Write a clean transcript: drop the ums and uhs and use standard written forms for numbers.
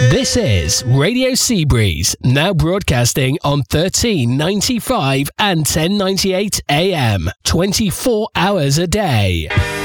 This is Radio Seabreeze, now broadcasting on 1395 and 1098 AM, 24 hours a day.